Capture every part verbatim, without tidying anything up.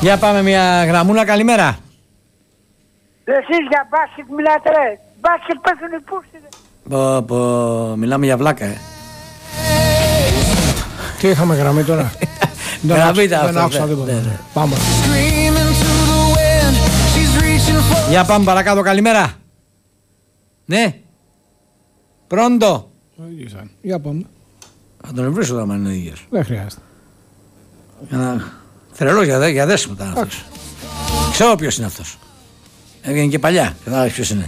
Για πάμε μια γραμμούλα, καλημέρα. Εσείς για μπάσκετ μιλάτε ρε. Μπάσκετ πέφτουν οι πούστιδες. Πω, πω, μιλάμε για βλάκα, ε. Τι είχαμε γραμμή τώρα. Γραμμή ήταν δεν άκουσα τίποτα. Πάμε. Για πάμε παρακάτω, καλημέρα. Ναι. Πρώτο. Για πάμε. Θα τον βρίσω τώρα, αν είναι ο ίδιος. Δεν χρειάζεται. Θρελός για, δε, για δέσιμο ήταν αυτός. Ξέρω ποιος είναι αυτός. Έγινε και παλιά. Κατάλαβες ποιος είναι.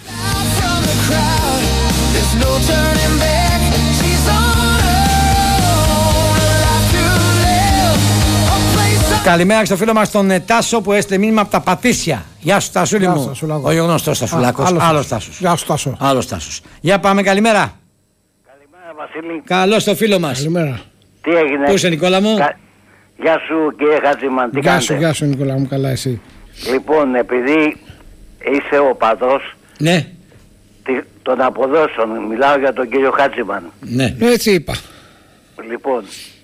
Καλημέρα στο φίλο μας τον Τάσο που έστειλε μήνυμα από τα Πατήσια. Γεια σου Τάσουλη Γεια μου. σου, Ο γνωστός Τασουλάκος. Άλλος Τάσος. Γεια σου Τάσο. Άλλος Τάσος. Για πάμε, καλημέρα. Καλημέρα Βασίλη. Καλώς το φίλο μας. Καλημέρα. Τι έγινε? Πού είσαι Νικόλα μου? Κα... Γεια σου κύριε Χατζημάν, τι Γεια κάνετε? σου, γεια σου Νικόλα μου, καλά εσύ. Λοιπόν, επειδή είσαι ο παδός Ναι. των αποδόσεων, μιλάω για τον κύριο Χατζημάν. Ναι. Έτσι είπα. Λοιπόν,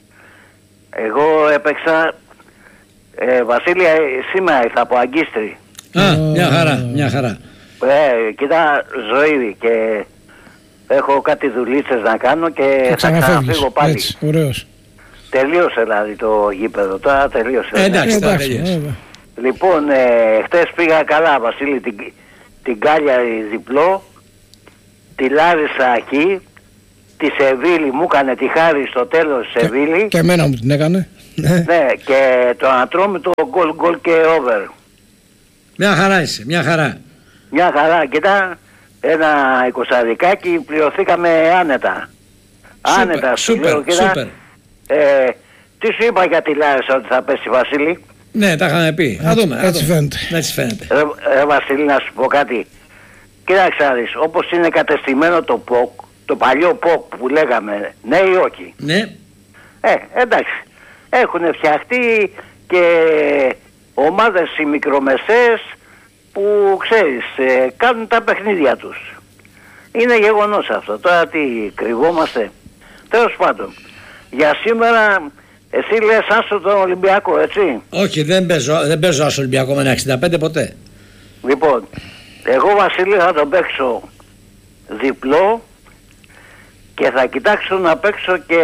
εγώ έπαιξα, ε, Βασίλεια, σήμερα ήρθα από Αγκίστρι. Α, μια χαρά, μια χαρά. Ε, κοίτα, ζωή και έχω κάτι δουλίτσες να κάνω και θα ξαναφύγω πάλι. Έτσι, ωραίος. Τελείωσε δηλαδή το γήπεδο, τώρα τελείωσε. Ε, εντάξει, τώρα Εντάξει, τελείωσε. βέβαια. Λοιπόν, ε, χτες πήγα καλά, Βασίλη, την, την Κάλιαρη διπλό, τη Λάρισα εκεί, τη Σεβίλη μου έκανε τη χάρη στο τέλος Και- Σεβίλη. Και εμένα μου την έκανε. Ναι, και το Ατρόμητο γκολ γκολ και over. Μια χαρά είσαι, μια χαρά. Μια χαρά, κοιτά, ένα εικοσαρικάκι πληρωθήκαμε άνετα. Άνετα, σου λέω, Σούπερ, κοίτα. σούπερ. Ε, τι σου είπα για τη Λάρισα ότι θα πέσει, Βασίλη? Ναι, τα είχαμε πει. Θα Έτσι- δούμε. θα έτσι δούμε. φαίνεται. Έτσι φαίνεται. Ρε, ρε Βασίλη, να σου πω κάτι. Κοίταξε να δεις, όπως είναι κατεστημένο το ποκ, το παλιό ποκ που λέγαμε, ναι ή όχι? Ναι. Ε, εντάξει. Έχουν φτιαχτεί και ομάδες οι μικρομεσαίες που ξέρεις, ε, κάνουν τα παιχνίδια τους. Είναι γεγονός αυτό. Τώρα τι κρυβόμαστε? Τέλος πάντων, για σήμερα εσύ λες άσο τον Ολυμπιακό, έτσι? Όχι, δεν παίζω, δεν παίζω άσο Ολυμπιακό με ένα εξήντα πέντε ποτέ. Λοιπόν, εγώ Βασίλη θα τον παίξω διπλό και θα κοιτάξω να παίξω και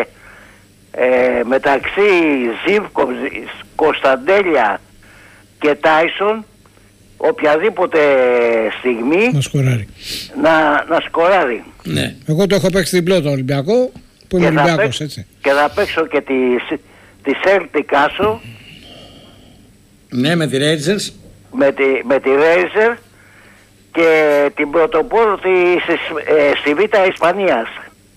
ε, μεταξύ Ζίβκοβ, Κωνσταντέλια και Τάισον οποιαδήποτε στιγμή Να σκοράρει. να, να σκοράρει. Ναι. Εγώ το έχω παίξει διπλό τον Ολυμπιακό, που είναι Και θα, Ολυμπιακός, παίξω, έτσι. και θα παίξω και τη, τη Celtic Άσο Ναι, με τη Rangers. με τη, με τη Razer και την πρωτοπόρο της, ε, στη Β' Ισπανίας.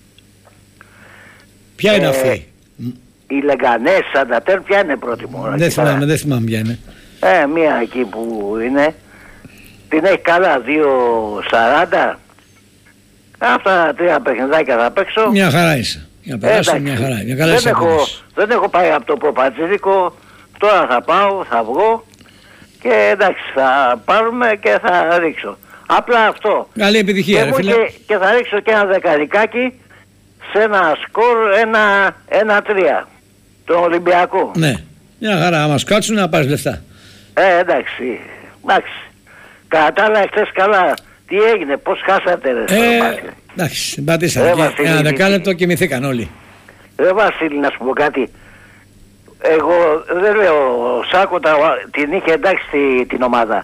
Ποια είναι Ε, αυτή? Οι Λεγκανές, Σαντατέρ, ποια είναι πρώτη μου? Δεν θυμάμαι, δεν θυμάμαι ποια είναι. Ε, μία εκεί που είναι. Την έχει καλά, δύο σαράντα. Αυτά τα τρία παιχνιδάκια θα παίξω. Μια χαρά είσαι. Για να Ε, περάσω εντάξει. μια χαρά. Μια καλά δεν, είσαι έχω, απόδοση. δεν έχω πάει από το προπατζίδικο. Τώρα θα πάω, θα βγω. Και εντάξει, θα πάρουμε και θα ρίξω. Απλά αυτό. Καλή επιτυχία, Και, ρε μου φίλε. και, και θα ρίξω και ένα δεκαρικάκι σε ένα σκορ ένα, ένα τρία. Τον Ολυμπιακό. Ναι. Μια χαρά. Άμα σου κάτσουν να πάρεις λεφτά. Ε, εντάξει. Εντάξει. Κατά τα άλλα, χθες καλά. Τι έγινε, πώς χάσατε ρε στο Ε, μπάσκετ? εντάξει, πατήσαμε. Ρε, Και Βασίλη, ένα τι- δεκάλεπτο κοιμηθήκαν όλοι. Ρε Βασίλη, να σου πω κάτι. Εγώ δεν λέω, ο Σάκο τα, την είχε εντάξει τη- την ομάδα.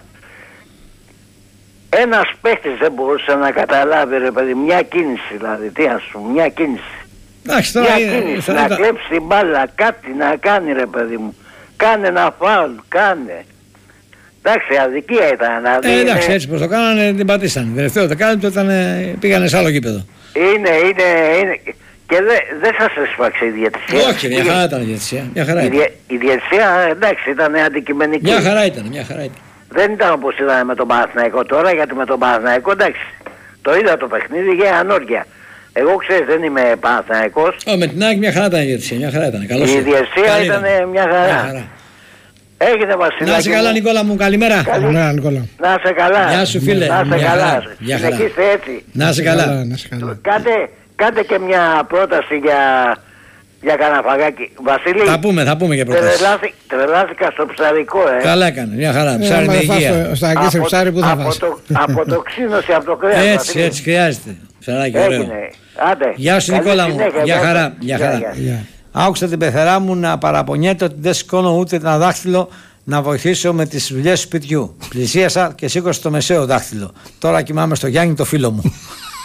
Ένας παίχτης δεν μπορούσε να καταλάβει ρε παιδί, μια κίνηση δηλαδή, τι ας σου, μια κίνηση. Εντάξει, τώρα Μια είναι- κίνηση, θα- να θα- κλέψει την μπάλα, κάτι να κάνει ρε παιδί μου. Κάνε ένα φάουλ, κάνε. Εντάξει, αδικία ήταν. Δηλαδή, Ε, εντάξει, είναι- έτσι πως το κάνανε την πατήσανε. Τελευταίο δεκάλεπτο ήταν, ε, πήγανε σε άλλο γήπεδο. Είναι, είναι, είναι. Και δεν δε σας έσφαξε η διαιτησία. Όχι, μια χαρά ήταν η διαιτησία. Μια χαρά Η, ήταν. δια, η διαιτησία εντάξει ήταν αντικειμενική. Μια χαρά ήταν, μια χαρά ήταν. Δεν ήταν όπως ήταν με τον Παναθηναϊκό τώρα, γιατί με τον Παναθηναϊκό εντάξει. Το είδα το παιχνίδι για ανόρια. Εγώ ξέρεις δεν είμαι Παναθηναϊκός. Ω, με την ΑΕΚ μια χαρά ήταν η διαιτησία. Μια χαρά ήταν. Καλώς Η ήρθατε. διαιτησία Καλή ήταν ήταν. μια χαρά. Μια χαρά. Έγινε Βασιλάκη. Να είσαι καλά, μου. Νικόλα μου, καλημέρα. Καλή- Ναι, Νικόλα. Να είσαι καλά. Γεια σου, φίλε. Να είσαι Μια καλά. χαρά. Μια χαρά. Συνεχίστε έτσι. Να είσαι καλά. Να είσαι καλά. Κάντε, κάντε και μια πρόταση για, Για κανένα φαγάκι. Βασίλη. Θα πούμε, θα πούμε για προτάσεις. Τρελάθη, τρελάθηκα στο ψαρικό, ε. Καλά έκανε, μια χαρά. Ψάρι είναι υγεία. Στο αγγίσει ψάρι που θα από, βάζει. το, από το ξύνωση, από το κρέας. Έτσι, Βασίλη. έτσι χρειάζεται. Ψαράκι, ωραίο. Έγινε. Άντε. Γεια σου Καλή Νικόλα μου. συνέχεια, Για γεια χαρά, σας. για Γεια, χαρά. γεια. Γεια. Άκουσα την πεθερά μου να παραπονιέται ότι δεν σηκώνω ούτε ένα δάχτυλο να βοηθήσω με τις δουλειές του σπιτιού. Πλησίασα και σήκωσα το μεσαίο δάχτυλο. Τώρα κοιμάμαι στο Γιάννη το φίλο μου.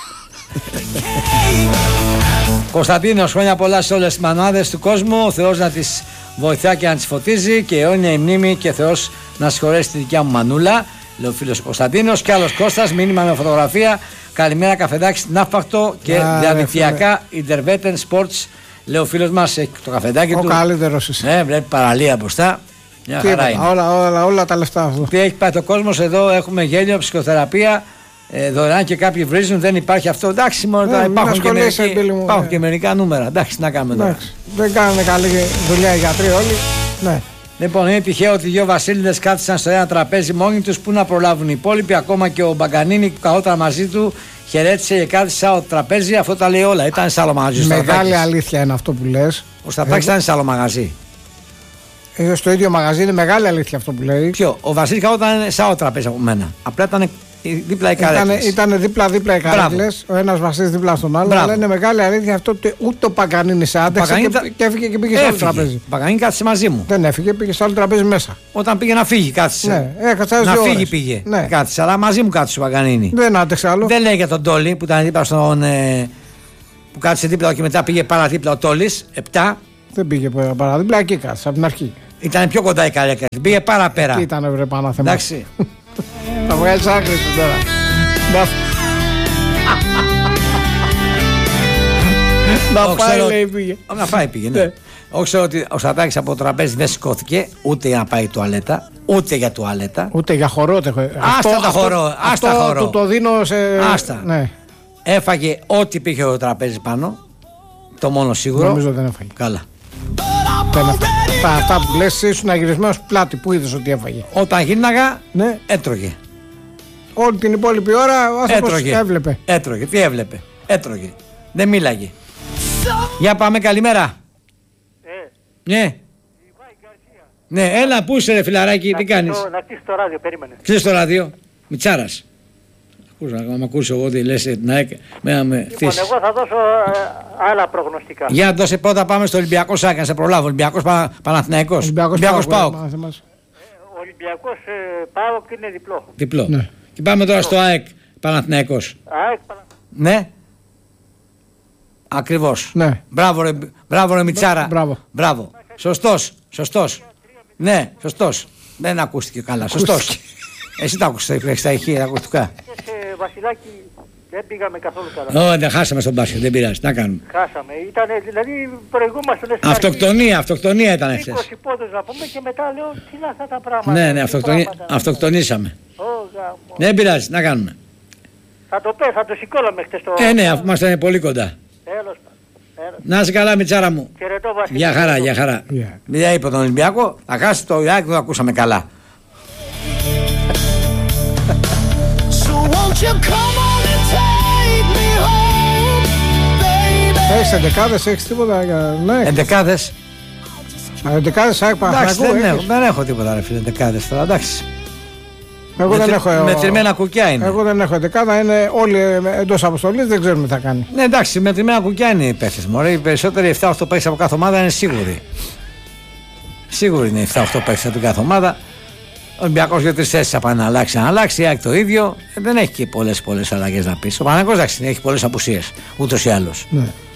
Κωνσταντίνος, χρόνια πολλά σε όλες τις μανάδες του κόσμου. Ο Θεός να τις βοηθά και να τις φωτίζει και αιώνια η μνήμη και Θεός να συγχωρέσει τη δικιά μου μανούλα. Λέει ο φίλος Κωνσταντίνος. Και άλλος Κώστας, μήνυμα με φωτογραφία. Καλημέρα καφεδάκι στην Άφπαχτο και Α, διαδικτυακά Interveten Sports. Λέει ο φίλος μας, έχει το καφεδάκι Ο του. καλύτερος είσαι. Ναι, βλέπει παραλία μπροστά. Μια χαρά Τίποτα, είναι. όλα, όλα, όλα τα λεφτά αυτό. Τι έχει πάει το κόσμος εδώ, έχουμε γέλιο, ψυχοθεραπεία. Ε, δωρεάν και κάποιοι βρίζουν, δεν υπάρχει αυτό. Εντάξει, μόνο Ναι, τώρα μην υπάρχουν, και ασχολείσαι, μερικοί, Μπίλη μου, υπάρχουν ναι. και μερικά νούμερα. Εντάξει, τι να κάνουμε τώρα. Εντάξει, δεν κάνανε καλή δουλειά οι γιατροί όλοι. Ναι. Λοιπόν, είναι τυχαίο ότι οι δύο βασίλειδες κάθισαν στο ένα τραπέζι μόνοι τους. Πού να προλάβουν οι υπόλοιποι, ακόμα και ο Μπαγκανίνη που καθόταν μαζί του χαιρέτησε και κάθισε σε άλλο τραπέζι. Αυτό τα λέει όλα. Ήταν σε άλλο μαγαζί. Μεγάλη αλήθεια είναι αυτό που λες. Ο Σταθάκης ήταν σε άλλο μαγαζί. Ε, στο ίδιο μαγαζί είναι μεγάλη αλήθεια αυτό που λέει. Ποιο, ο Βασίλης καθόταν σε άλλο τραπέζι από μένα. Απλά ήταν δίπλα οι καρέκλες. Ήταν δίπλα-δίπλα οι καρέκλες, ο ένας βασίλης δίπλα στον άλλο. Μπράβο. Αλλά είναι μεγάλη αλήθεια αυτό ότι ούτε ο Παγκανίνη σε άντεξε Παγκανίνη και, τα- και έφυγε και πήγε σε άλλο τραπέζι. Ο Παγκανίνη κάθισε μαζί μου. Δεν έφυγε, πήγε σε άλλο τραπέζι μέσα. Όταν πήγε να φύγει, κάθισε. Ναι, έκατσε άλλες να δύο φύγει ώρες. πήγε. Ναι. Κάθισε, αλλά μαζί μου κάθισε ο Παγκανίνη. Δεν άντεξε άλλο. Δεν λέει για τον Τόλι που ήταν δίπλα στον. Ε, που κάθισε δίπλα και μετά πήγε παραδίπλα ο Τόλις. Επτά. Δεν πήγε παραδίπλα, εκεί κάτσε από την αρχή. Ήταν πιο κοντά η καρέκλα. Πήγε παραπέρα. Εκεί ήταν βρε πάνω θέμα. Εντάξει. Θα βγάλεις άκρη του τώρα. Να Εγώ πάει ξέρω- λέει πήγε. Να πάει πήγε, ναι. Ναι. Εγώ ξέρω ότι ο Στατάκης από το τραπέζι δεν σηκώθηκε ούτε για να πάει τουαλέτα, ούτε για τουαλέτα. Ούτε για χορό δεν έχω. Άστα τα χορό, άστα Αυτό χορό. του το δίνω σε. Άστα. Ναι, Έφαγε ό,τι υπήρχε το τραπέζι πάνω. Το μόνο σίγουρο. νομίζω δεν έφαγε. Καλά. Δεν έφαγε. Τα, αυτά που λες ήσουν αγυρισμένος πλάτη που είδες ότι έφαγε. Όταν γύρναγα, Ναι, έτρωγε. όλη την υπόλοιπη ώρα ο άνθρωπος Έτρωγε. έβλεπε. Έτρωγε. Τι έβλεπε. Έτρωγε. Δεν μίλαγε. Για πάμε, καλημέρα. Ναι. Ναι, έλα, πού είσαι ρε φιλαράκι, τι κάνεις. Να κλείσει το ράδιο, περίμενε. Κλείς το ράδιο. Μιτσάρας. Ακούς, να μ' ακούσει εγώ τι λες, την ΑΕΚ, με με Λοιπόν, χθες. εγώ θα δώσω ε, άλλα προγνωστικά. Για δώσε πρώτα, πάμε στο Ολυμπιακό Σάκ, να σε προλάβω. Ολυμπιακός Πα, Παναθηναϊκός. Ολυμπιακός ΠΑΟΚ. Πάοκ. Μάθε Ο Ολυμπιακός ε, ΠΑΟΚ είναι διπλό. Διπλό. Ναι. Και πάμε τώρα στο ΑΕΚ Παναθηναϊκός. ΑΕΚ, Πανα- Ναι. Ακριβώς. Ναι. Μπράβο ρε, μπράβο ρε Μιτσάρα. Μπράβο. Μπράβο. Σωστός. Σωστός. Ναι, σωστός. Δεν ακούστηκε καλά. Σωστός. Εσύ τα άκουσες, έχεις τα ηχεία, τα ακουστικά. και σε Βασιλάκη δεν πήγαμε καθόλου καλά. Ω, δεν χάσαμε στον μπάσκετ, δεν πειράζει. Τι να κάνουμε. Χάσαμε. Ήτανε, δηλαδή προηγούμασταν στην Αυτοκτονία, αυτοκτονία ήταν αρχή εχθές. είκοσι πόντους να πούμε και μετά λέω τι είναι αυτά τα πράγματα. Ναι, ναι, τι αυτοκτονι... πράγματα. αυτοκτονήσαμε. Ω, γάμο. Δεν πειράζει, τι να κάνουμε. Θα το πέ, θα το σηκώναμε χτες το... Ε, ναι, αφού ήμασταν πολύ κοντά. Τέλος πάντων. Τέλος. Να είσαι καλά, Μιτσάρα μου. Χαιρετώ Βασίλη. Για χαρά, για χαρά. Yeah. Δεν είπε τον Ολυμπιακό, θα χάσει το Ιάκ, δεν το ακούσαμε καλά. So won't you come on and take me home, baby? Έχεις εντεκάδες, έχεις τίποτα για... Ναι, Εντεκάδες. εντεκάδες ΑΕΚ Εντάξει, Παναθηναϊκού δεν έχω, έχεις. δεν έχω τίποτα ρε φίλε, εντεκάδες τώρα, εντάξει. Εγώ δεν Μετρη- έχω... Μετρημένα κουκιά είναι. Εγώ δεν έχω εντεκάδα, είναι όλοι εντός αποστολής, δεν ξέρουμε τι θα κάνει. Ναι, εντάξει, μετρημένα κουκιά είναι οι παίχτες μου. Οι περισσότεροι επτά οκτώ παίχτες από κάθε ομάδα είναι σίγουροι. Σίγουροι είναι επτά οκτώ παίχτες από την κάθε ομάδα. Ο Ολυμπιακός δύο-τρεις θέσεις θα πάει να αλλάξει, να αλλάξει. Η ΑΕΚ το ίδιο. Ε, δεν έχει και πολλές πολλές αλλαγές να πεις. Ο Παναγιώτος εντάξει, έχει πολλές απουσίες ούτως ή άλλως. Ναι.